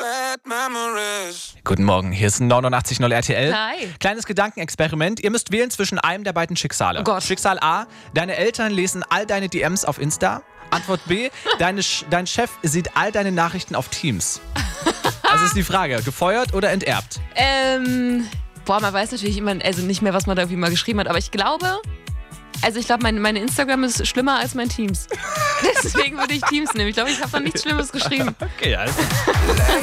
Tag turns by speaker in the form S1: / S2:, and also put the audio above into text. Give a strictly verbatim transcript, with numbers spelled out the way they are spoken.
S1: Guten Morgen, hier ist neunundachtzig Komma null R T L.
S2: Hi.
S1: Kleines Gedankenexperiment. Ihr müsst wählen zwischen einem der beiden Schicksale.
S2: Oh Gott.
S1: Schicksal A, deine Eltern lesen all deine D Ms auf Insta. Antwort B, deine Sch- dein Chef sieht all deine Nachrichten auf Teams. Das ist die Frage, gefeuert oder enterbt?
S2: Ähm, boah, man weiß natürlich immer, also nicht mehr, was man da irgendwie mal geschrieben hat, aber ich glaube, also ich glaube, mein, meine Instagram ist schlimmer als mein Teams. Deswegen würde ich Teams nehmen. Ich glaube, ich habe da nichts Schlimmes geschrieben.
S1: Okay, also.